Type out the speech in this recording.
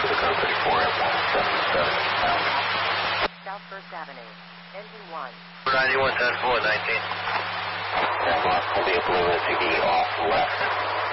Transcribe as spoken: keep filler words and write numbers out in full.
to the code thirty-four at one seven seven south. South First Avenue, engine one. ninety-one ten four nineteen. And lock will be a blue S U V off left.